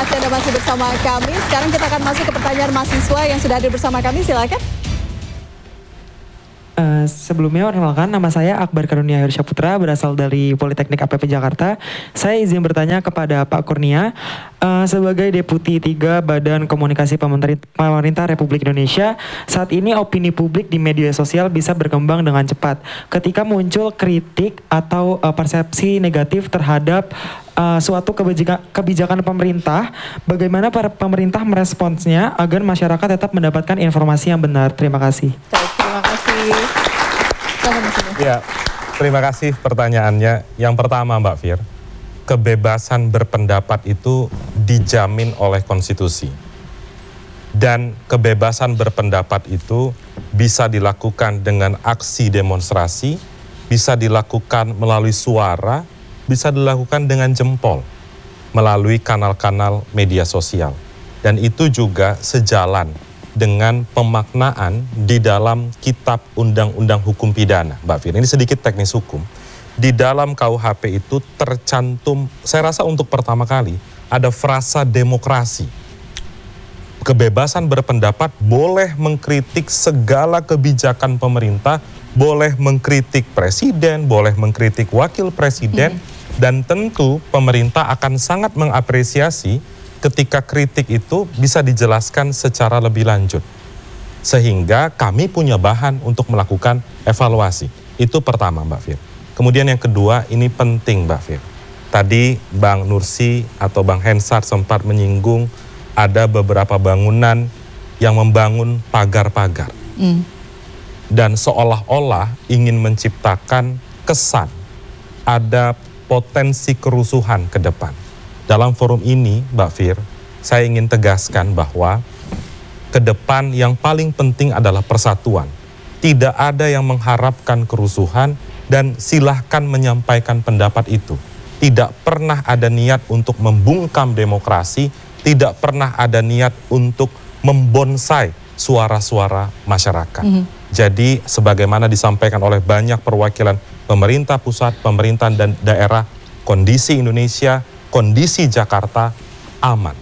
kasih Anda masih bersama kami. Sekarang kita akan masuk ke pertanyaan mahasiswa yang sudah hadir bersama kami. Silakan. Sebelumnya, perkenalkan, nama saya Akbar Karunia Hirsyaputra, berasal dari Politeknik APP Jakarta. Saya izin bertanya kepada Pak Kurnia, sebagai Deputi 3 Badan Komunikasi Pemerintah Republik Indonesia, saat ini opini publik di media sosial bisa berkembang dengan cepat. Ketika muncul kritik atau persepsi negatif terhadap suatu kebijakan pemerintah, bagaimana para pemerintah meresponsnya agar masyarakat tetap mendapatkan informasi yang benar? Terima kasih. Terima kasih. Ya, terima kasih pertanyaannya. Yang pertama, Mbak Fir, kebebasan berpendapat itu dijamin oleh konstitusi. Dan kebebasan berpendapat itu bisa dilakukan dengan aksi demonstrasi, bisa dilakukan melalui suara, bisa dilakukan dengan jempol, melalui kanal-kanal media sosial. Dan itu juga sejalan dengan pemaknaan di dalam Kitab Undang-Undang Hukum Pidana, Mbak Fir. Ini sedikit teknis hukum. Di dalam KUHP itu tercantum, saya rasa untuk pertama kali, ada frasa demokrasi. Kebebasan berpendapat boleh mengkritik segala kebijakan pemerintah, boleh mengkritik presiden, boleh mengkritik wakil presiden, dan tentu pemerintah akan sangat mengapresiasi ketika kritik itu bisa dijelaskan secara lebih lanjut. Sehingga kami punya bahan untuk melakukan evaluasi. Itu pertama, Mbak Fir. Kemudian yang kedua, ini penting, Mbak Fir. Tadi Bang Nursi atau Bang Hensar sempat menyinggung ada beberapa bangunan yang membangun pagar-pagar. Dan seolah-olah ingin menciptakan kesan ada potensi kerusuhan ke depan. Dalam forum ini, Mbak Fir, saya ingin tegaskan bahwa ke depan yang paling penting adalah persatuan. Tidak ada yang mengharapkan kerusuhan dan silahkan menyampaikan pendapat itu. Tidak pernah ada niat untuk membungkam demokrasi, tidak pernah ada niat untuk membonsai suara-suara masyarakat. Jadi sebagaimana disampaikan oleh banyak perwakilan pemerintah pusat, pemerintah dan daerah, kondisi Indonesia, kondisi Jakarta aman.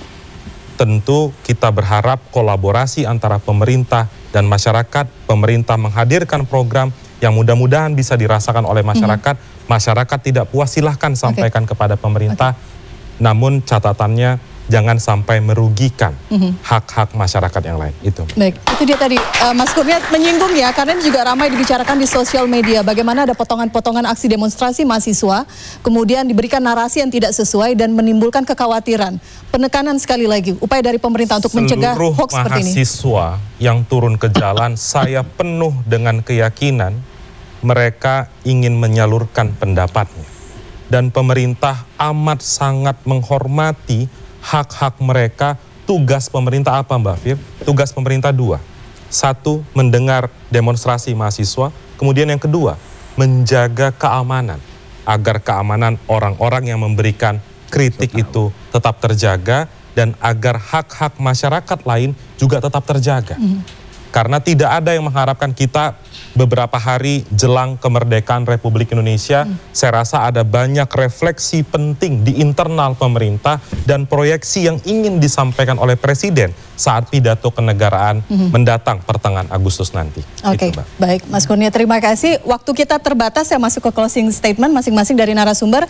Tentu kita berharap kolaborasi antara pemerintah dan masyarakat, pemerintah menghadirkan program yang mudah-mudahan bisa dirasakan oleh masyarakat, masyarakat tidak puas silahkan sampaikan kepada pemerintah, namun catatannya jangan sampai merugikan hak-hak masyarakat yang lain. Itu. Baik, itu dia tadi Mas Kurnia menyinggung ya, karena ini juga ramai dibicarakan di sosial media. Bagaimana ada potongan-potongan aksi demonstrasi mahasiswa, kemudian diberikan narasi yang tidak sesuai dan menimbulkan kekhawatiran. Penekanan sekali lagi, upaya dari pemerintah untuk mencegah hoax seperti ini. Seluruh mahasiswa yang turun ke jalan, saya penuh dengan keyakinan mereka ingin menyalurkan pendapatnya. Dan pemerintah amat sangat menghormati hak-hak mereka. Tugas pemerintah apa, Mbak Fir? Tugas pemerintah 2. 1, mendengar demonstrasi mahasiswa. Kemudian yang kedua, menjaga keamanan. Agar keamanan orang-orang yang memberikan kritik itu tetap terjaga. Dan agar hak-hak masyarakat lain juga tetap terjaga. Karena tidak ada yang mengharapkan kita beberapa hari jelang kemerdekaan Republik Indonesia, saya rasa ada banyak refleksi penting di internal pemerintah dan proyeksi yang ingin disampaikan oleh Presiden saat pidato kenegaraan mendatang pertengahan Agustus nanti. Oke, baik Mas Kurnia, terima kasih. Waktu kita terbatas, saya masuk ke closing statement masing-masing dari narasumber.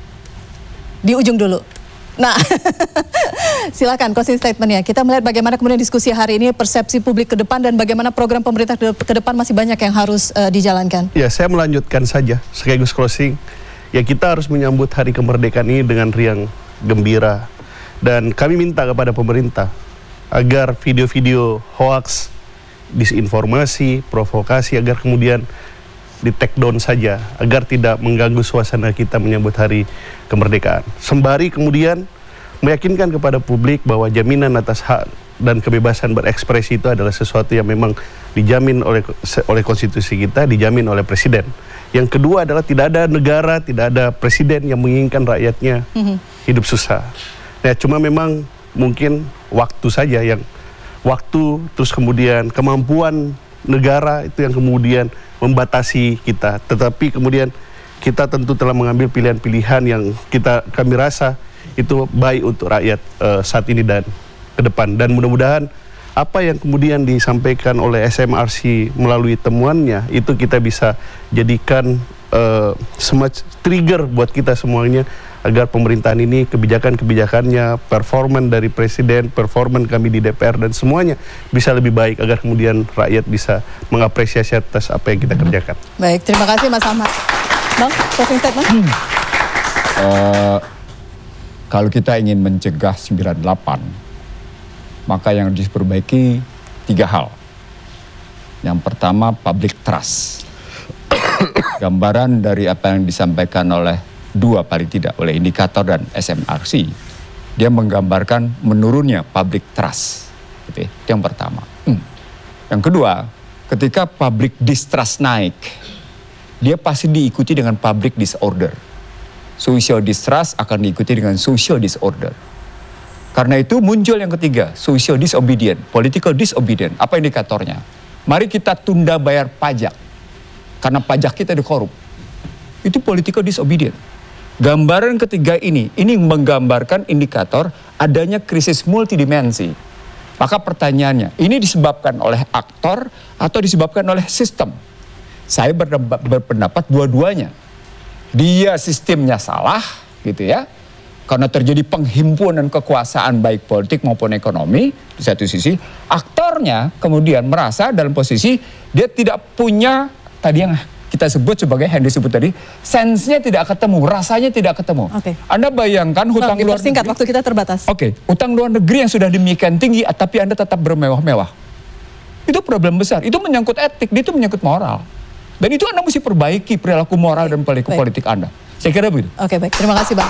Di ujung dulu. Nah, silakan closing statementnya. Kita melihat bagaimana kemudian diskusi hari ini, persepsi publik ke depan dan bagaimana program pemerintah ke depan masih banyak yang harus dijalankan. Ya, saya melanjutkan saja sekaligus closing. Ya, kita harus menyambut hari kemerdekaan ini dengan riang gembira. Dan kami minta kepada pemerintah agar video-video hoax, disinformasi, provokasi agar kemudian di take down saja agar tidak mengganggu suasana kita menyambut hari kemerdekaan. Sembari kemudian meyakinkan kepada publik bahwa jaminan atas hak dan kebebasan berekspresi itu adalah sesuatu yang memang dijamin oleh konstitusi kita, dijamin oleh presiden. Yang kedua adalah tidak ada negara, tidak ada presiden yang menginginkan rakyatnya hidup susah. Nah, cuma memang mungkin waktu saja yang terus kemudian kemampuan negara itu yang kemudian membatasi kita. Tetapi kemudian kita tentu telah mengambil pilihan-pilihan yang kami rasa itu baik untuk rakyat saat ini dan ke depan. Dan mudah-mudahan apa yang kemudian disampaikan oleh SMRC melalui temuannya itu kita bisa jadikan semacam trigger buat kita semuanya agar pemerintahan ini kebijakan-kebijakannya, performan dari presiden, performan kami di DPR dan semuanya bisa lebih baik agar kemudian rakyat bisa mengapresiasi atas apa yang kita kerjakan. Baik, terima kasih Mas Ahmad. Bang, closing statement. Kalau kita ingin mencegah 98, maka yang harus diperbaiki 3 hal. Yang pertama, public trust. Gambaran dari apa yang disampaikan oleh paling tidak oleh indikator dan SMRC, dia menggambarkan menurunnya public trust. Gitu ya. Itu yang pertama. Yang kedua, ketika public distrust naik, dia pasti diikuti dengan public disorder. Social distrust akan diikuti dengan social disorder. Karena itu muncul yang ketiga, social disobedient, political disobedient. Apa indikatornya? Mari kita tunda bayar pajak, karena pajak kita dikorup. Itu political disobedient. Gambaran ketiga ini menggambarkan indikator adanya krisis multidimensi. Maka pertanyaannya, ini disebabkan oleh aktor atau disebabkan oleh sistem? Saya berpendapat dua-duanya. Dia sistemnya salah, gitu ya. Karena terjadi penghimpunan kekuasaan baik politik maupun ekonomi di satu sisi. Aktornya kemudian merasa dalam posisi dia tidak punya tadi yang kita sebut sebagai yang disebut tadi, sense-nya tidak ketemu, rasanya tidak ketemu. Anda bayangkan hutang luar negeri. Waktu kita terbatas. Hutang luar negeri yang sudah demikian tinggi, tapi Anda tetap bermewah-mewah. Itu problem besar. Itu menyangkut etik, itu menyangkut moral. Dan itu Anda mesti perbaiki perilaku moral dan perilaku politik Anda. Saya kira begitu. Baik. Terima kasih, Bang.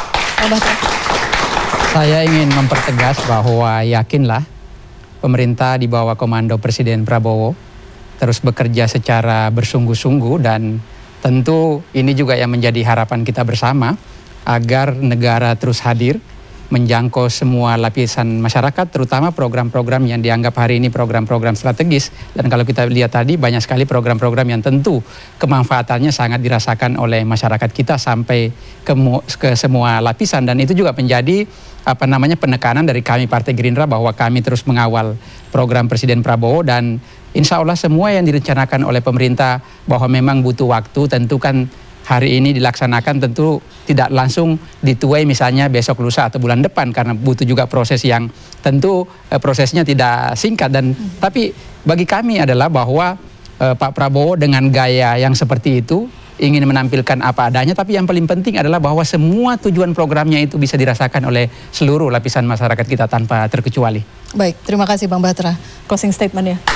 Saya ingin mempertegas bahwa yakinlah pemerintah di bawah komando Presiden Prabowo terus bekerja secara bersungguh-sungguh, dan tentu ini juga yang menjadi harapan kita bersama agar negara terus hadir menjangkau semua lapisan masyarakat, terutama program-program yang dianggap hari ini program-program strategis. Dan kalau kita lihat tadi banyak sekali program-program yang tentu kemanfaatannya sangat dirasakan oleh masyarakat kita sampai ke semua lapisan, dan itu juga menjadi penekanan dari kami Partai Gerindra bahwa kami terus mengawal program Presiden Prabowo, dan insya Allah semua yang direncanakan oleh pemerintah bahwa memang butuh waktu, tentu kan hari ini dilaksanakan tentu tidak langsung dituai misalnya besok lusa atau bulan depan, karena butuh juga proses yang tentu prosesnya tidak singkat. Dan tapi bagi kami adalah bahwa Pak Prabowo dengan gaya yang seperti itu ingin menampilkan apa adanya, tapi yang paling penting adalah bahwa semua tujuan programnya itu bisa dirasakan oleh seluruh lapisan masyarakat kita tanpa terkecuali. Baik, terima kasih Bang Batra. Closing statement ya.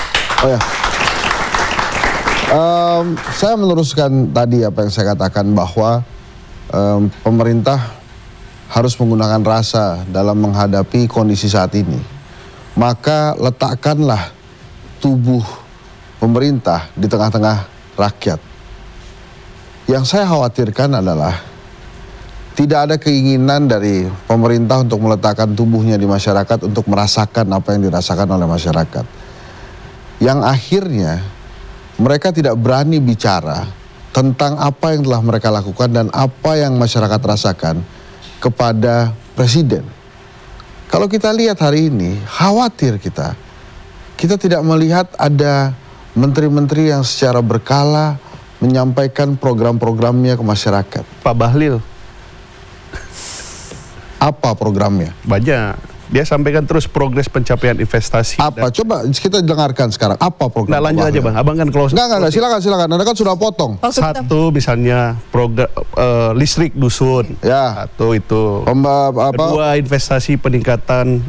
Saya meneruskan tadi apa yang saya katakan bahwa pemerintah harus menggunakan rasa dalam menghadapi kondisi saat ini. Maka letakkanlah tubuh pemerintah di tengah-tengah rakyat. Yang saya khawatirkan adalah tidak ada keinginan dari pemerintah untuk meletakkan tubuhnya di masyarakat untuk merasakan apa yang dirasakan oleh masyarakat. Yang akhirnya mereka tidak berani bicara tentang apa yang telah mereka lakukan dan apa yang masyarakat rasakan kepada presiden. Kalau kita lihat hari ini, khawatir kita tidak melihat ada menteri-menteri yang secara berkala menyampaikan program-programnya ke masyarakat. Pak Bahlil. Apa programnya? Banyak. Dia sampaikan terus progres pencapaian investasi. Apa? Coba kita dengarkan sekarang. Apa program? Nah, lanjut aja Bang. Abang kan close. Enggak. Silakan. Anda kan sudah potong. Satu misalnya program listrik dusun. Ya. Satu itu. Kedua investasi peningkatan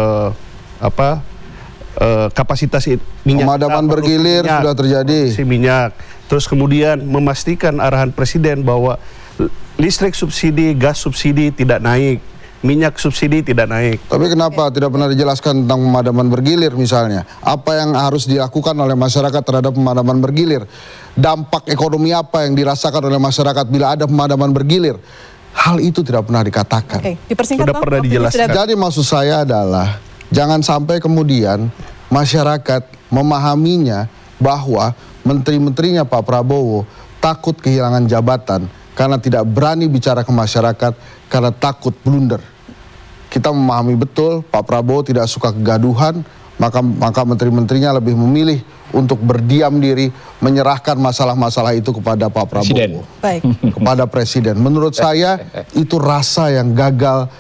kapasitas minyak. Pemadaman bergilir sudah terjadi. Minyak. Terus kemudian memastikan arahan presiden bahwa listrik subsidi, gas subsidi tidak naik. Minyak subsidi tidak naik. Tapi kenapa tidak pernah dijelaskan tentang pemadaman bergilir misalnya? Apa yang harus dilakukan oleh masyarakat terhadap pemadaman bergilir? Dampak ekonomi apa yang dirasakan oleh masyarakat bila ada pemadaman bergilir? Hal itu tidak pernah dikatakan. Dipersingkat, sudah pernah dijelaskan. Jadi maksud saya adalah jangan sampai kemudian masyarakat memahaminya bahwa menteri-menterinya Pak Prabowo takut kehilangan jabatan karena tidak berani bicara ke masyarakat karena takut blunder. kita memahami betul Pak Prabowo tidak suka kegaduhan, maka menteri-menterinya lebih memilih untuk berdiam diri, menyerahkan masalah-masalah itu kepada Pak Prabowo. Presiden. Baik. Kepada Presiden. Menurut saya itu rasa yang gagal